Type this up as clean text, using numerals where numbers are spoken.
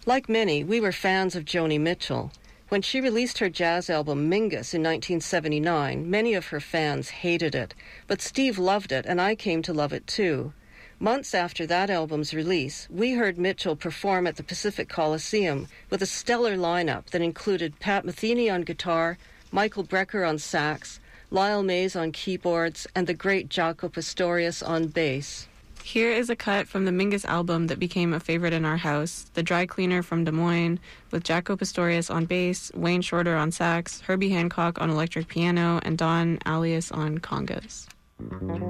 Like many, we were fans of Joni Mitchell. When she released her jazz album Mingus in 1979, many of her fans hated it, but Steve loved it, and I came to love it too. Months after that album's release, we heard Mitchell perform at the Pacific Coliseum with a stellar lineup that included Pat Metheny on guitar, Michael Brecker on sax, Lyle Mays on keyboards, and the great Jaco Pastorius on bass. Here is a cut from the Mingus album that became a favorite in our house, The Dry Cleaner from Des Moines, with Jaco Pastorius on bass, Wayne Shorter on sax, Herbie Hancock on electric piano, and Don Alias on congas.